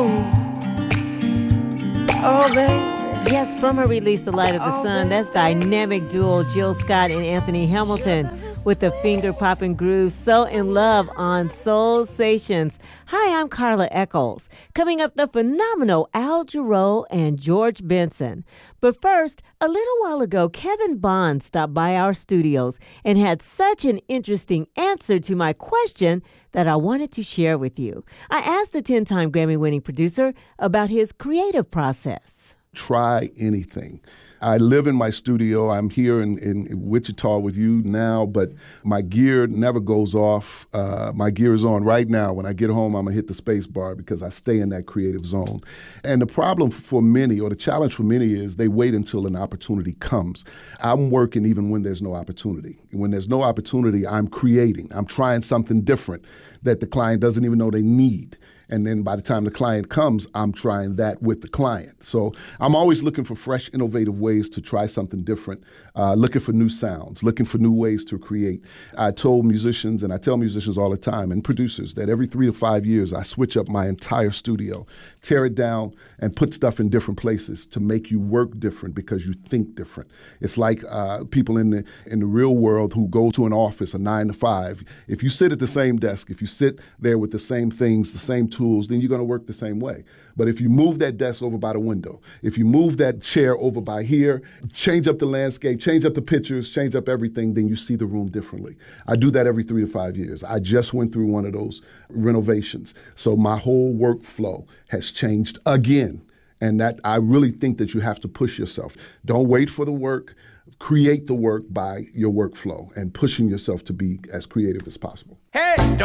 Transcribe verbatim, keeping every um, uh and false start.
Oh, baby. Yes, from her release, The Light of the Oh, Sun, that's dynamic duo Jill Scott and Anthony Hamilton with the finger-popping groove, So in Love on Soul Stations. Hi, I'm Carla Eccles. Coming up, the phenomenal Al Jarreau and George Benson. But first, a little while ago, Kevin Bond stopped by our studios and had such an interesting answer to my question that I wanted to share with you. I asked the ten-time Grammy-winning producer about his creative process. Try anything. I live in my studio. I'm here in, in Wichita with you now, but my gear never goes off. Uh, my gear is on right now. When I get home, I'm going to hit the space bar because I stay in that creative zone. And the problem for many, or the challenge for many, is they wait until an opportunity comes. I'm working even when there's no opportunity. When there's no opportunity, I'm creating. I'm trying something different that the client doesn't even know they need. And then by the time the client comes, I'm trying that with the client. So I'm always looking for fresh, innovative ways to try something different, uh, looking for new sounds, looking for new ways to create. I told musicians, and I tell musicians all the time, and producers, that every three to five years, I switch up my entire studio, tear it down, and put stuff in different places to make you work different because you think different. It's like uh, people in the in the real world who go to an office, a nine to five. If you sit at the same desk, if you sit there with the same things, the same tools, tools, then you're going to work the same way. But if you move that desk over by the window, if you move that chair over by here, change up the landscape, change up the pictures, change up everything, then you see the room differently. I do that every three to five years. I just went through one of those renovations. So my whole workflow has changed again. And that I really think that you have to push yourself. Don't wait for the work. Create the work by your workflow and pushing yourself to be as creative as possible. Hey!